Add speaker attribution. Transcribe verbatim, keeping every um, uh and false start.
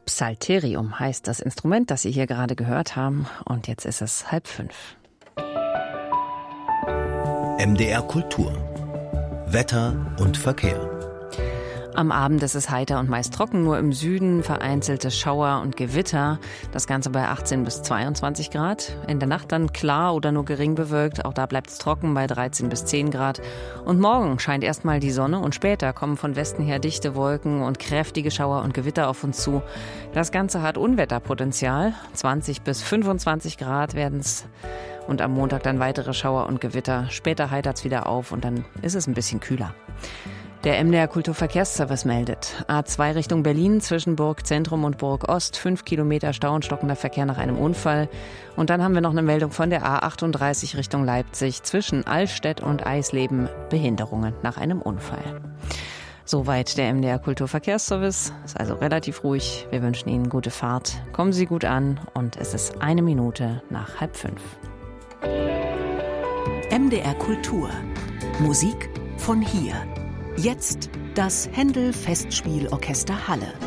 Speaker 1: Psalterium heißt das Instrument, das Sie hier gerade gehört haben. Und jetzt ist es halb fünf.
Speaker 2: M D R Kultur. Wetter und Verkehr.
Speaker 1: Am Abend ist es heiter und meist trocken, nur im Süden vereinzelte Schauer und Gewitter. Das Ganze bei achtzehn bis zweiundzwanzig Grad. In der Nacht dann klar oder nur gering bewölkt. Auch da bleibt es trocken bei dreizehn bis zehn Grad. Und morgen scheint erstmal die Sonne und später kommen von Westen her dichte Wolken und kräftige Schauer und Gewitter auf uns zu. Das Ganze hat Unwetterpotenzial. zwanzig bis fünfundzwanzig Grad werden es. Und am Montag dann weitere Schauer und Gewitter. Später heitert es wieder auf und dann ist es ein bisschen kühler. Der M D R Kulturverkehrsservice meldet. A zwei Richtung Berlin zwischen Burgzentrum und Burg Ost. Fünf Kilometer Stau und stockender Verkehr nach einem Unfall. Und dann haben wir noch eine Meldung von der A achtunddreißig Richtung Leipzig. Zwischen Allstedt und Eisleben Behinderungen nach einem Unfall. Soweit der M D R Kulturverkehrsservice. Ist also relativ ruhig. Wir wünschen Ihnen gute Fahrt. Kommen Sie gut an. Und es ist eine Minute nach halb fünf.
Speaker 3: M D R Kultur. Musik von hier. Jetzt das Händel Festspielorchester Halle.